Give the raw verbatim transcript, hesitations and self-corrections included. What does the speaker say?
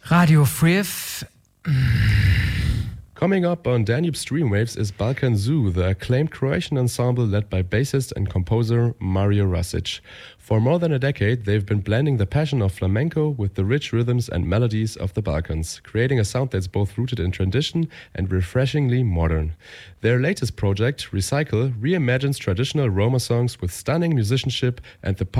Radio Friv. Coming up on Danube Streamwaves is Balkan Zoo, the acclaimed Croatian ensemble led by bassist and composer Mario Rasic. For more than a decade, they've been blending the passion of flamenco with the rich rhythms and melodies of the Balkans, creating a sound that's both rooted in tradition and refreshingly modern. Their latest project, Recycle, reimagines traditional Roma songs with stunning musicianship and the